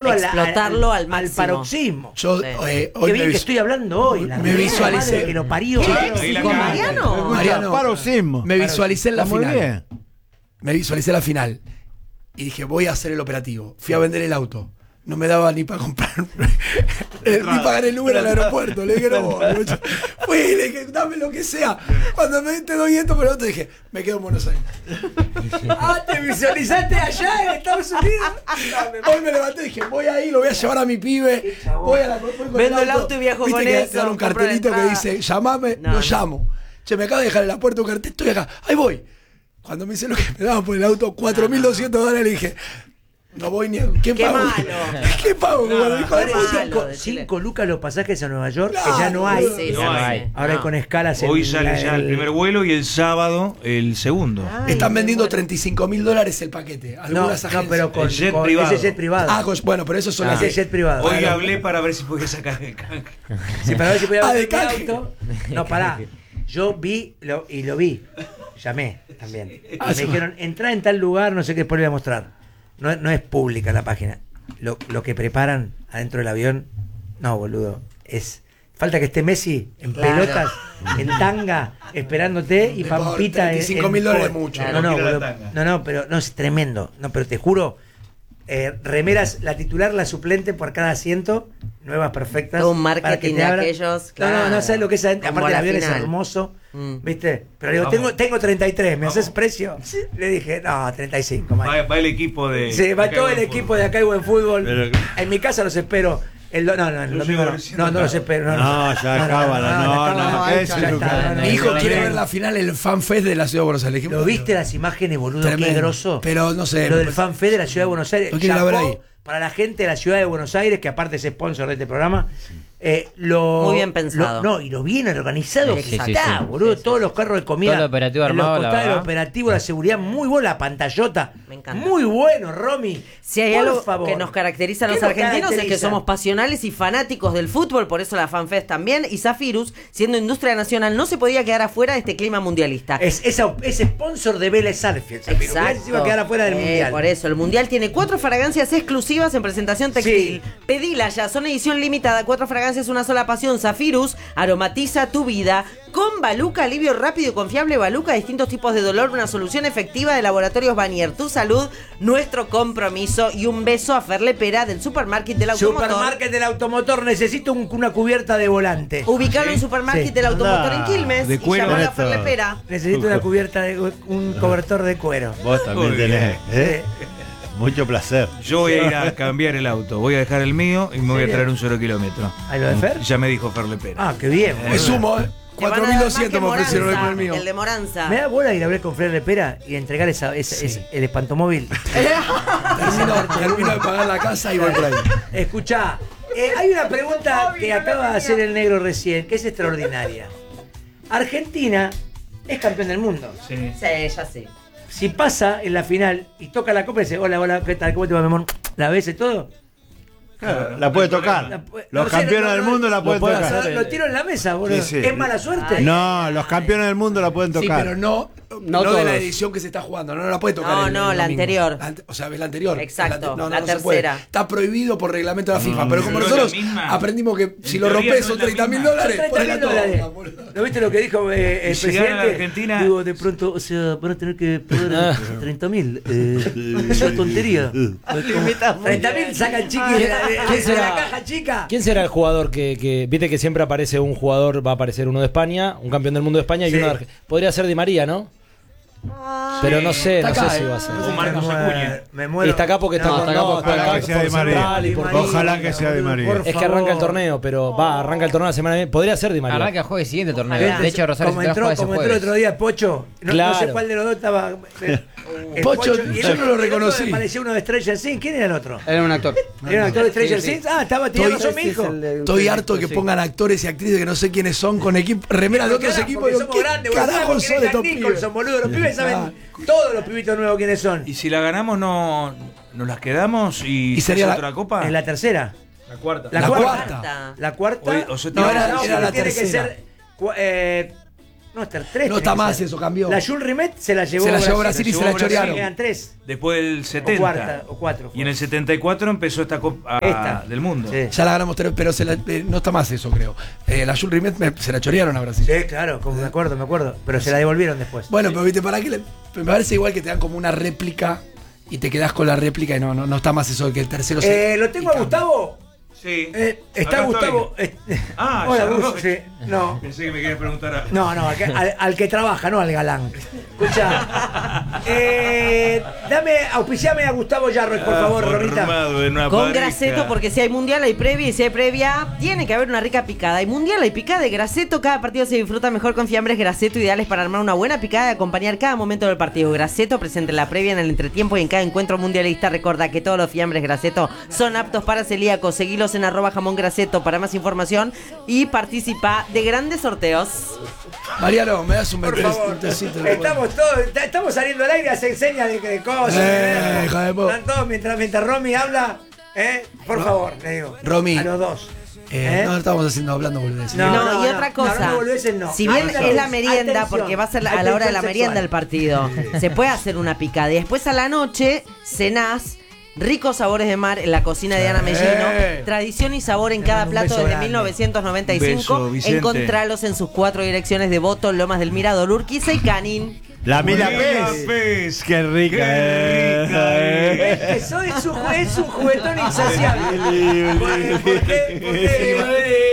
explotarlo al máximo. Al paroxismo. Yo, Sí. Qué bien que estoy hablando hoy. me visualicé. Que lo parió. ¿Con Mariano? Mariano, Paroxismo. me visualicé en la Está muy final. bien. Me visualicé la final. Y dije, voy a hacer el operativo. Fui a vender el auto. No me daba ni para comprar, ni pagar el Uber al aeropuerto. Le dije, no voy. Fui, le dije, dame lo que sea. Cuando me te doy esto por el otro, dije, me quedo en Buenos Aires. ¿Te visualizaste allá en Estados Unidos? Hoy me levanté y dije, voy ahí, lo voy a llevar a mi pibe. Voy con Vendo el auto y viajo ¿Viste con que eso, te dan un compro cartelito la que entrada? dice, llamame, No, lo no. llamo. Che, me acaba de dejar en la puerta un cartel, estoy acá. Ahí voy. Cuando me hice lo que me daban por el auto, $4.200, le dije, no voy ni a... ¿Qué Qué pago? malo. ¿Qué pago? Como el hijo de Qué puta. malo. decirle. 5 lucas los pasajes a Nueva York, Claro, que ya no hay. Sí, No sí, hay. sí. Ahora hay No. con escalas. Hoy sale ya el primer vuelo y el sábado el segundo. Ay, Están vendiendo qué bueno. $35.000 el paquete. No, Algunas no, agencias. pero con El jet con privado. ese jet privado. Bueno, pero eso son las Ese jet privado. Hoy Bueno. hablé para ver si podía sacar el canje. Sí, para ver si podía Ah, vender de mi canje. auto. No, pará. Yo vi y lo vi. Llamé también. Y me dijeron, entrá en tal lugar, no sé qué, después le voy a mostrar. No es pública la página. Lo que preparan adentro del avión, no, boludo. Falta que esté Messi en Claro. pelotas, en tanga, esperándote y Por Pampita en $35.000 es mucho. No, no, Quiero la boludo. tanga. No, pero no, es tremendo. No, pero te juro, remeras, la titular, la suplente por cada asiento, nuevas perfectas. Todo un para que marketing te de abran. aquellos, No, no, claro. no sabes lo que es adentro. Como Aparte el la avión es final. hermoso, Mm. ¿viste? Pero le digo, Vamos. tengo 33, ¿me haces precio? Le dije, no, 35, man. Va el equipo de. Sí, va acá todo de el fútbol. equipo de acá y buen fútbol. Pero- En mi casa los espero. El domingo no los espero. No, ya cábala, no, ya quédese en su está, casa. Mi hijo quiere no. ver la final, el Fan Fest de la Ciudad de Buenos Aires. ¿Lo viste las imágenes, boludo? Qué Tremendo. grosso. Pero no sé. Lo del Fan Fest de la Ciudad de Buenos Aires. Lo quiero ir a ver Chapó ahí. para la gente de la Ciudad de Buenos Aires, que aparte es sponsor de este programa. Muy bien pensado. Y lo bien organizado Sí, que sí, está, sí. boludo. Sí, sí, todos sí. los carros de comida. Todo el operativo en los armado, la costados del verdad. operativo, la seguridad muy buena, la pantallota. Me encanta. Muy bueno, Romy. Si hay Por algo favor. que nos caracteriza a ¿Qué los nos argentinos es que caracteriza? somos pasionales y fanáticos del fútbol, por eso la FanFest también. Y Zafirus, siendo industria nacional, no se podía quedar afuera de este clima mundialista. Es sponsor de Vélez Sarsfield. Se iba a quedar afuera del Mundial. Por eso, el Mundial tiene 4 fragancias exclusivas en presentación textil. Sí. Pedila ya, son edición limitada, 4 fragancias, una sola pasión. Zafirus, aromatiza tu vida. Con Baluca, alivio rápido y confiable. Baluca, distintos tipos de dolor, una solución efectiva de Laboratorios Banier. Tu salud, nuestro compromiso. Y un beso a Ferle Pera del Supermarket del Automotor. Supermarket del Automotor, necesito una cubierta de volante. Ubicado en Supermarket Sí. del Automotor Anda, en Quilmes. de y cuero llamalo a esto. Ferle Pera. Necesito una cubierta un cobertor de cuero. Vos también Muy tenés, ¿eh? Mucho placer. Yo voy a ir a cambiar el auto. Voy a dejar el mío y me voy a traer un 0 kilómetro. ¿A lo de Fer? Ya me dijo Ferle Pera. Ah, qué bien. Es boludo. humo, ¿eh? Te van a dar más 4.200 que me ofrecieron hoy por Moranza, el mío. el de Moranza. Me da bola ir a hablar con Fer Lepera y entregar el espantomóvil. Termino de pagar la casa y voy por ahí. Escuchá, hay una pregunta que acaba de hacer el negro recién, que es extraordinaria. Argentina es campeón del mundo. Sí. Sí, ya sé. Si pasa en la final y toca la copa y dice, hola, ¿qué tal? ¿Cómo te va, mi amor? ¿La ves y todo? Claro, la puede tocar. Los campeones del mundo la pueden tocar. Lo tiro en la mesa, boludo. Sí, sí. ¿Es mala suerte? No, los campeones del mundo la pueden Sí, tocar. pero no de todos. la edición que se está jugando. No la puede tocar. No, el no, la domingo. anterior. O sea, es la anterior. Exacto, No, la no se puede. tercera. Está prohibido por reglamento de la FIFA. Pero como pero nosotros la misma. aprendimos que si En lo teoría rompes no son es la misma. $30.000, Son ponela $30.000. toda, boludo. ¿No viste lo que dijo el Y si gana la presidente? Argentina- Digo, de pronto, o sea, van a tener que pagar 30.000. Es una tontería. 30.000 sacan chiqui de ¿Quién será? la caja chica. ¿Quién será el jugador que viste que siempre aparece un jugador, va a aparecer uno de España, un campeón del mundo de España y Sí. uno de Argentina? Podría ser Di María, ¿no? Pero no sé, Está no sé acá, si va a ser. O Marcos Acuña. Me muero. Y está acá porque está No, con está acá no, porque- está Ojalá acá que sea por Di María. Central y por Ojalá que sea Di María. Por Es que favor. arranca el torneo, pero arranca el torneo la semana que viene. Podría ser Di María. Arranca el jueves siguiente el torneo. Ojalá. De hecho, Rosario como entró el otro día Pocho. No sé Claro. cuál de los dos estaba. El Pocho, y el yo otro- no lo el otro reconocí. Parecía uno de Stranger Things. ¿Quién era el otro? Era un actor. ¿Era un actor de Stranger Sí, sí. Things? Ah, estaba tirando razón mi hijo. Estoy harto de que pongan actores y actrices que no sé quiénes son con remeras de otros equipos. Porque Digo, somos ¿qué grandes, boludo. carajo ¿Sabemos son quién es estos Jack pibes? Nicholson, boludo? Los pibes saben todos los pibitos nuevos quiénes son. Y si la ganamos, no nos las quedamos y, Y sería ¿se hace la- otra copa. En la tercera. La cuarta. La cuarta. La cuarta. O sea, No, era la tiene que tercera. ser No, hasta 3. No está más eso, cambió. La Jules Rimet se la llevó Brasil y se la chorearon. Quedan 3. Después del 70. O 4. Y en el 74 empezó esta Copa del Mundo. Sí. Ya la ganamos 3, pero no está más eso, creo. La Jules Rimet se la chorearon a Brasil. Sí, claro, me acuerdo. Pero se la devolvieron después. Bueno, pero viste, ¿para qué? Me parece igual que te dan como una réplica y te quedás con la réplica y no está más eso de que el tercero se. ¿Lo tengo a Gustavo? Sí. Está Acá Gustavo. Hola, Gustavo. Sí. No. Pensé que me querías preguntar a... No, al que trabaja, no al galán. Escucha. Auspiciame a Gustavo Yarroch, por favor, Romita. Con Grassetto, porque si hay mundial hay previa y si hay previa tiene que haber una rica picada. Hay mundial, hay picada de Grassetto. Cada partido se disfruta mejor con fiambres Grassetto, ideales para armar una buena picada y acompañar cada momento del partido. Grassetto presente en la previa, en el entretiempo y en cada encuentro mundialista. Recuerda que todos los fiambres Grassetto son aptos para celíacos. Seguilos en @jamongrassetto para más información y participa de grandes sorteos. Mariano, me das un Por favor. Estamos saliendo al aire, se enseña de cosas. Hija de Están todos mientras Romy habla. Por favor, le digo. Romy. A los dos. No estamos hablando boludeces. No, y otra cosa. No. Si bien Atención, es la merienda, atención, porque va a ser a la hora de la atención merienda sexual. el partido, se puede hacer una picada. Y después a la noche cenás ricos sabores de mar en la cocina de Ana Mellino. Tradición y sabor en cada un plato beso desde grande. 1995. Beso, Vicente. Encontralos en sus 4 direcciones de Voto, Lomas del Mirador, Urquiza y Canin. La Mila Mila Pez. Qué rica. Qué rica, Eso es un juguetón insaciable. ¿Por qué?